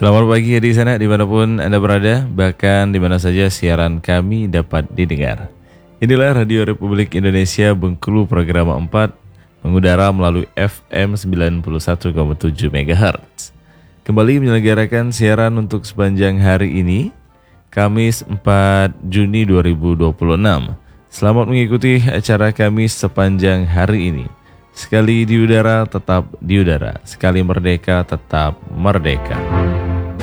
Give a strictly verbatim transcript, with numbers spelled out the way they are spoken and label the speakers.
Speaker 1: Selamat pagi di sana dimanapun Anda berada, bahkan di mana saja siaran kami dapat didengar. Inilah Radio Republik Indonesia Bengkulu program empat, mengudara melalui F M sembilan puluh satu koma tujuh megahertz. Kembali menyelenggarakan siaran untuk sepanjang hari ini, Kamis empat Juni dua ribu dua puluh enam. Selamat mengikuti acara kami sepanjang hari ini. Sekali di udara tetap di udara, sekali merdeka tetap merdeka.